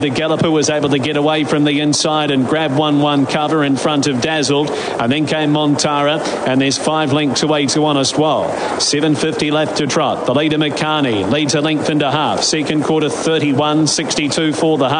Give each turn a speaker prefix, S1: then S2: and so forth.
S1: The galloper was able to get away from the inside and grab 1-1 cover in front of Dazzled, and then came Montara, and there's 5 lengths away to Honest Well. 7.50 left to trot. The leader Makani leads a length and a half. Second quarter 31.62 for the half.